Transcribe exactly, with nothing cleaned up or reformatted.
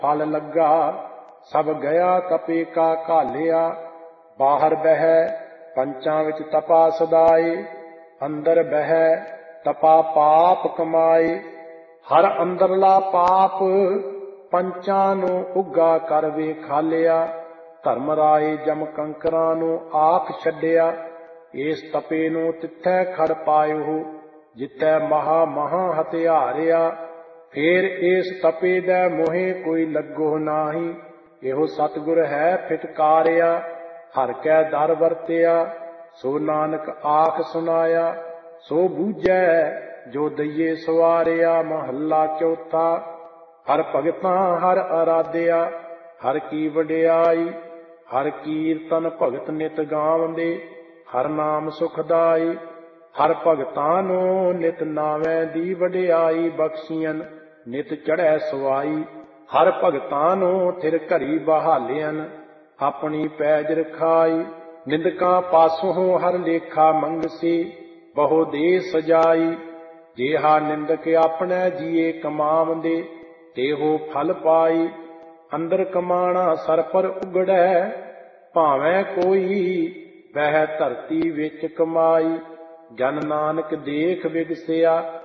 फल लग्गा सब गया तपे का घालिया। बाहर बह पंचां विच तपा सदाए, अंदर बह तपा पाप कमाए। हर अंदरला पाप पंचां नूं उग्गा कर वेखालिया। धर्म राए जम कंकरां नूं आख छड्डिया। इस तपे नूं तिथै खड़ पायो, जिथै महा महा हथियारिया। फेर इस तपे दै मोहे कोई लगो नाही, इहो सतगुर है फिटकारिया। हर कै दर वरतिया सो नानक आख सुनाया। सो बूझै जो दइए सवारिया। महला चौथा। हर भगतां हर आराध्या, हर की वडियाई। हर कीर्तन भगत नित गावंदे, हर नाम सुखदाई। हर भगतां नूं नित नावै दी वडियाई, बख्शियन नित चढ़ै सवाई। हर भगतां नूं थिर घरी बहालियन, अपनी पैज रखाई। निंदकां पासों हर लेखा मंगसी, बहु दे सजाई। जेहा निंदक अपने जिए कमावंदे, तेहो फल पाई। अंदर कमाणा सर पर उगड़ै, भावें कोई वह धरती विच कमाई। जन नानक देख विगसिया,